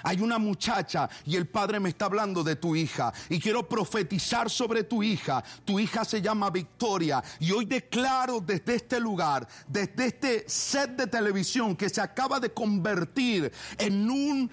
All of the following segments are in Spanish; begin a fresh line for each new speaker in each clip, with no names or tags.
Hay una muchacha y el Padre me está hablando de tu hija. Y quiero profetizar sobre tu hija. Tu hija se llama Victoria. Y hoy declaro desde este lugar, desde este set de televisión que se acaba de convertir en un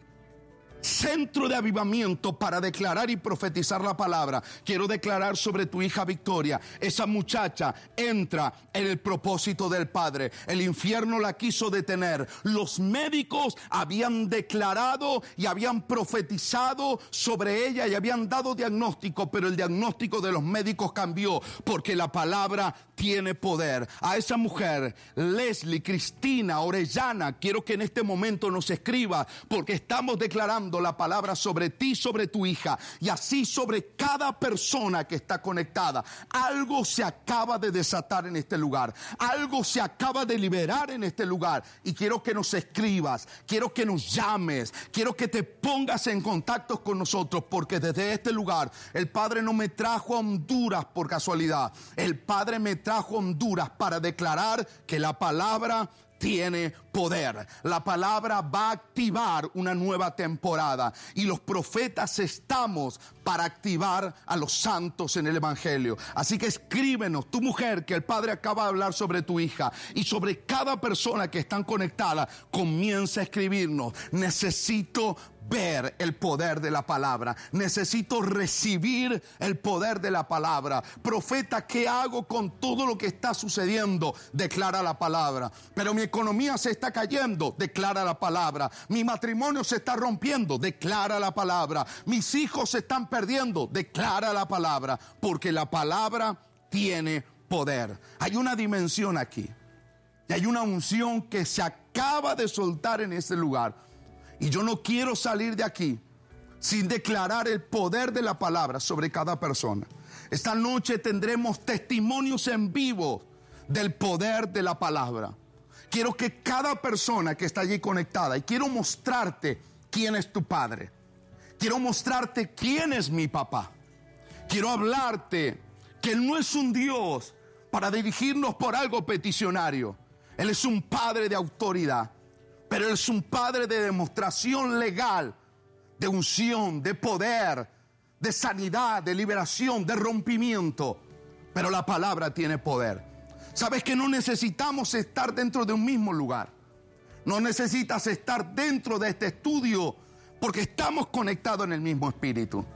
centro de avivamiento para declarar y profetizar la palabra. Quiero declarar sobre tu hija Victoria. Esa muchacha entra en el propósito del Padre. El infierno la quiso detener. Los médicos habían declarado y habían profetizado sobre ella y habían dado diagnóstico, pero el diagnóstico de los médicos cambió porque la palabra tiene poder. A esa mujer, Leslie, Cristina, Orellana, quiero que en este momento nos escriba, porque estamos declarando la palabra sobre ti, sobre tu hija, y así sobre cada persona que está conectada. Algo se acaba de desatar en este lugar, algo se acaba de liberar en este lugar, y quiero que nos escribas, quiero que nos llames, quiero que te pongas en contacto con nosotros, porque desde este lugar el Padre no me trajo a Honduras por casualidad. El Padre me trajo a Honduras para declarar que la palabra tiene poder. La palabra va a activar una nueva temporada y los profetas estamos para activar a los santos en el evangelio. Así que escríbenos, tu mujer, que el Padre acaba de hablar sobre tu hija, y sobre cada persona que están conectada. Comienza a escribirnos. Necesito ver el poder de la palabra. Necesito recibir el poder de la palabra. Profeta, ¿qué hago con todo lo que está sucediendo? Declara la palabra. Pero mi economía se está cayendo. Declara la palabra. Mi matrimonio se está rompiendo. Declara la palabra. Mis hijos se están perdiendo. Declara la palabra. Porque la palabra tiene poder. Hay una dimensión aquí. Y hay una unción que se acaba de soltar en este lugar. Y yo no quiero salir de aquí sin declarar el poder de la palabra sobre cada persona. Esta noche tendremos testimonios en vivo del poder de la palabra. Quiero que cada persona que está allí conectada, y quiero mostrarte quién es tu padre. Quiero mostrarte quién es mi papá. Quiero hablarte que Él no es un Dios para dirigirnos por algo peticionario. Él es un Padre de autoridad. Pero Él es un Padre de demostración legal, de unción, de poder, de sanidad, de liberación, de rompimiento. Pero la palabra tiene poder. Sabes que no necesitamos estar dentro de un mismo lugar. No necesitas estar dentro de este estudio, porque estamos conectados en el mismo espíritu.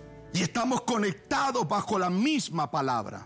Y estamos conectados bajo la misma palabra.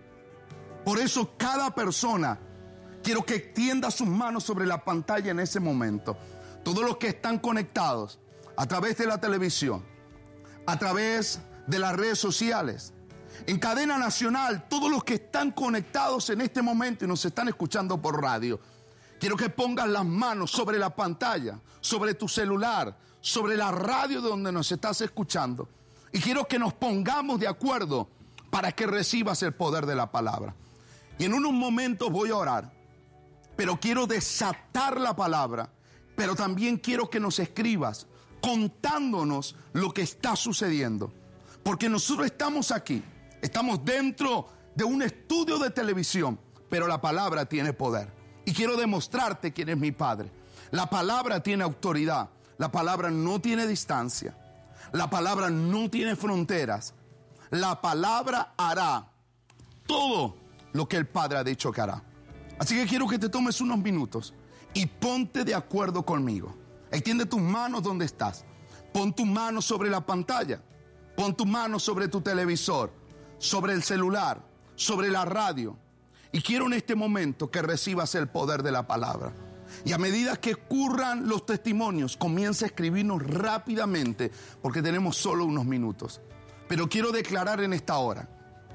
Por eso cada persona, quiero que extienda sus manos sobre la pantalla en ese momento. Todos los que están conectados a través de la televisión, a través de las redes sociales, en cadena nacional, todos los que están conectados en este momento y nos están escuchando por radio, quiero que pongas las manos sobre la pantalla, sobre tu celular, sobre la radio de donde nos estás escuchando. Y quiero que nos pongamos de acuerdo para que recibas el poder de la palabra. Y en unos momentos voy a orar. Pero quiero desatar la palabra, pero también quiero que nos escribas contándonos lo que está sucediendo. Porque nosotros estamos aquí, estamos dentro de un estudio de televisión, pero la palabra tiene poder. Y quiero demostrarte quién es mi Padre. La palabra tiene autoridad, la palabra no tiene distancia, la palabra no tiene fronteras. La palabra hará todo lo que el Padre ha dicho que hará. Así que quiero que te tomes unos minutos y ponte de acuerdo conmigo. Extiende tus manos donde estás. Pon tu mano sobre la pantalla. Pon tu mano sobre tu televisor, sobre el celular, sobre la radio. Y quiero en este momento que recibas el poder de la palabra. Y a medida que ocurran los testimonios, comienza a escribirnos rápidamente, porque tenemos solo unos minutos. Pero quiero declarar en esta hora: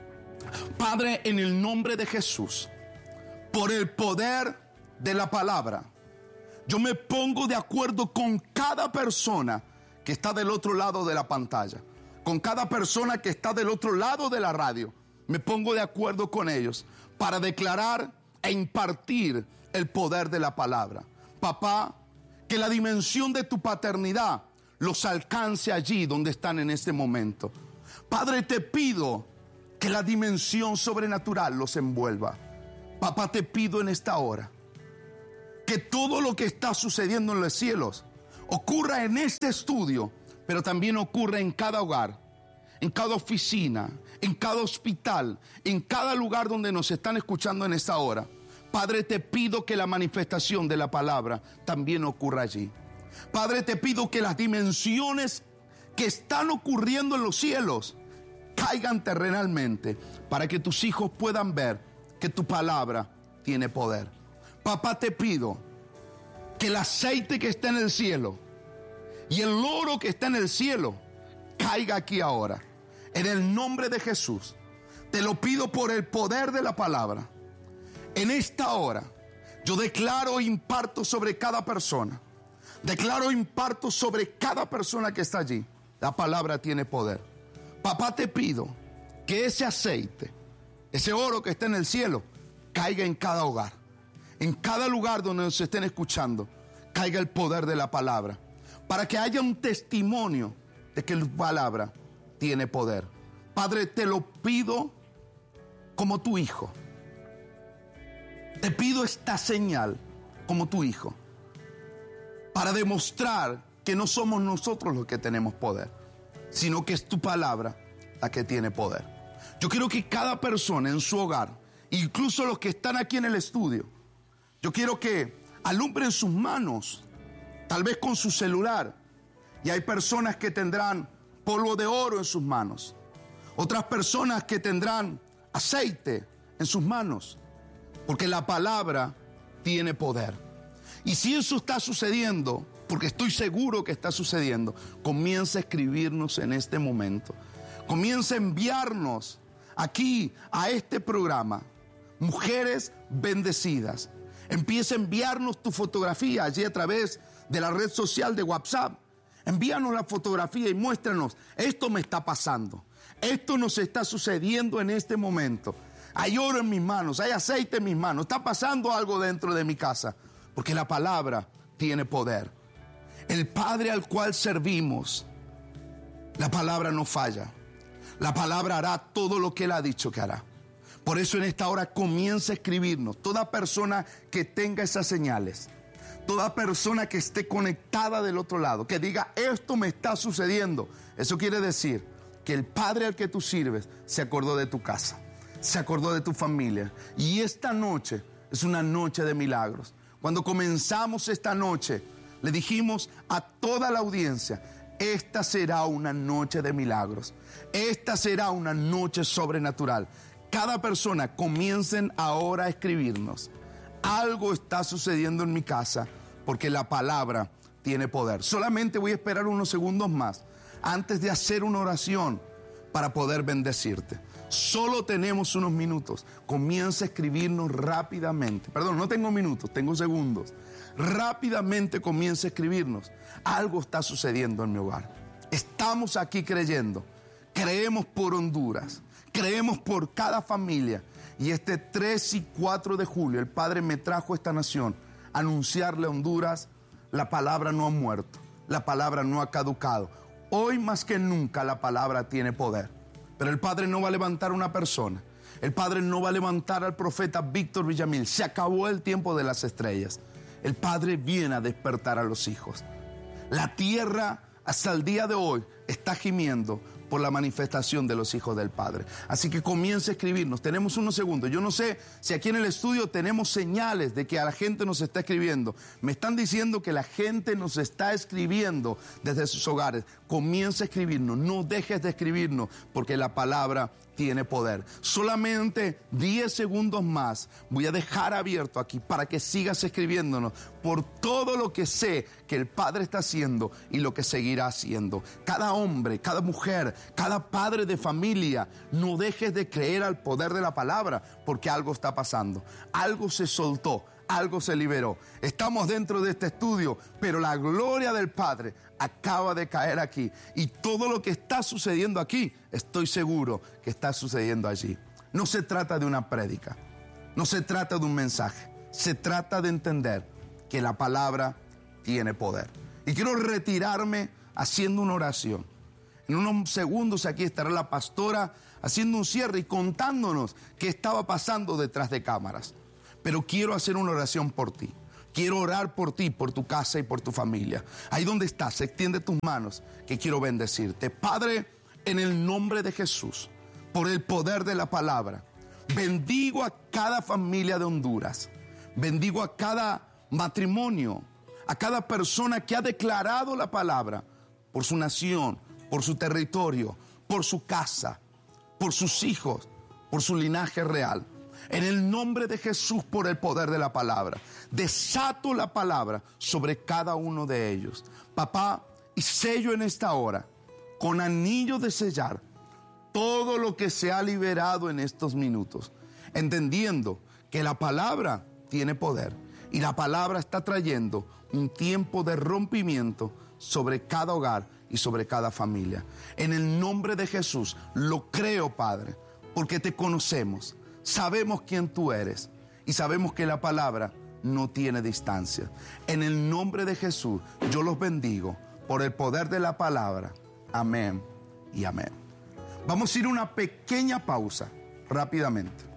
Padre, en el nombre de Jesús, por el poder de la palabra, yo me pongo de acuerdo con cada persona que está del otro lado de la pantalla, con cada persona que está del otro lado de la radio. Me pongo de acuerdo con ellos para declarar e impartir el poder de la palabra. Papá, que la dimensión de tu paternidad los alcance allí donde están en este momento. Padre, te pido que la dimensión sobrenatural los envuelva. Papá, te pido en esta hora que todo lo que está sucediendo en los cielos ocurra en este estudio, pero también ocurra en cada hogar, en cada oficina, en cada hospital, en cada lugar donde nos están escuchando en esta hora. Padre, te pido que la manifestación de la palabra también ocurra allí. Padre, te pido que las dimensiones que están ocurriendo en los cielos caigan terrenalmente para que tus hijos puedan ver que tu palabra tiene poder. Papá, te pido que el aceite que está en el cielo y el oro que está en el cielo caiga aquí ahora. En el nombre de Jesús, te lo pido por el poder de la palabra. En esta hora, yo declaro e imparto sobre cada persona. Declaro e imparto sobre cada persona que está allí. La palabra tiene poder. Papá, te pido que ese aceite, ese oro que está en el cielo, caiga en cada hogar. En cada lugar donde nos estén escuchando, caiga el poder de la palabra. Para que haya un testimonio de que la palabra tiene poder. Padre, te lo pido como tu hijo. Te pido esta señal como tu hijo. Para demostrar que no somos nosotros los que tenemos poder, sino que es tu palabra la que tiene poder. Yo quiero que cada persona en su hogar, incluso los que están aquí en el estudio, yo quiero que alumbren sus manos, tal vez con su celular. Y hay personas que tendrán polvo de oro en sus manos. Otras personas que tendrán aceite en sus manos. Porque la palabra tiene poder. Y si eso está sucediendo, porque estoy seguro que está sucediendo, comienza a escribirnos en este momento. Comienza a enviarnos aquí a este programa mujeres bendecidas. Empieza a enviarnos tu fotografía allí a través de la red social de WhatsApp. Envíanos la fotografía y muéstranos, esto me está pasando. Esto nos está sucediendo en este momento. Hay oro en mis manos, hay aceite en mis manos. Está pasando algo dentro de mi casa. Porque la palabra tiene poder. El Padre al cual servimos, la palabra no falla. La palabra hará todo lo que Él ha dicho que hará. Por eso en esta hora comienza a escribirnos. Toda persona que tenga esas señales, toda persona que esté conectada del otro lado, que diga, esto me está sucediendo. Eso quiere decir que el Padre al que tú sirves se acordó de tu casa, se acordó de tu familia. Y esta noche es una noche de milagros. Cuando comenzamos esta noche, le dijimos a toda la audiencia, esta será una noche de milagros. Esta será una noche sobrenatural. Cada persona comiencen ahora a escribirnos. Algo está sucediendo en mi casa porque la palabra tiene poder. Solamente voy a esperar unos segundos más antes de hacer una oración para poder bendecirte. Solo tenemos unos minutos. Comienza a escribirnos rápidamente. Perdón, no tengo minutos, tengo segundos. Rápidamente comienza a escribirnos. Algo está sucediendo en mi hogar. Estamos aquí creyendo. Creemos por Honduras. Creemos por cada familia. Y este 3 y 4 de julio el Padre me trajo a esta nación a anunciarle a Honduras, la palabra no ha muerto. La palabra no ha caducado. Hoy más que nunca la palabra tiene poder. Pero el Padre no va a levantar una persona. El Padre no va a levantar al profeta Víctor Villamil. Se acabó el tiempo de las estrellas. El Padre viene a despertar a los hijos. La tierra hasta el día de hoy está gimiendo por la manifestación de los hijos del Padre. Así que comience a escribirnos. Tenemos unos segundos. Yo no sé si aquí en el estudio tenemos señales de que a la gente nos está escribiendo. Me están diciendo que la gente nos está escribiendo desde sus hogares. Comience a escribirnos. No dejes de escribirnos porque la palabra tiene poder. Solamente 10 segundos más voy a dejar abierto aquí para que sigas escribiéndonos por todo lo que sé que el Padre está haciendo y lo que seguirá haciendo. Cada hombre, cada mujer, cada padre de familia, no dejes de creer al poder de la palabra porque algo está pasando. Algo se soltó, algo se liberó. Estamos dentro de este estudio, pero la gloria del Padre acaba de caer aquí. Y todo lo que está sucediendo aquí, estoy seguro que está sucediendo allí. No se trata de una prédica, no se trata de un mensaje. Se trata de entender que la palabra tiene poder. Y quiero retirarme haciendo una oración. En unos segundos aquí estará la pastora haciendo un cierre y contándonos qué estaba pasando detrás de cámaras. Pero quiero hacer una oración por ti. Quiero orar por ti, por tu casa y por tu familia. Ahí donde estás, extiende tus manos, que quiero bendecirte. Padre, en el nombre de Jesús, por el poder de la palabra, bendigo a cada familia de Honduras. Bendigo a cada matrimonio, a cada persona que ha declarado la palabra por su nación, por su territorio, por su casa, por sus hijos, por su linaje real. En el nombre de Jesús, por el poder de la palabra, desato la palabra sobre cada uno de ellos. Papá, y sello en esta hora, con anillo de sellar, todo lo que se ha liberado en estos minutos, entendiendo que la palabra tiene poder y la palabra está trayendo un tiempo de rompimiento sobre cada hogar y sobre cada familia. En el nombre de Jesús, lo creo, Padre, porque te conocemos. Sabemos quién tú eres y sabemos que la palabra no tiene distancia. En el nombre de Jesús, yo los bendigo por el poder de la palabra. Amén y amén. Vamos a ir a una pequeña pausa rápidamente.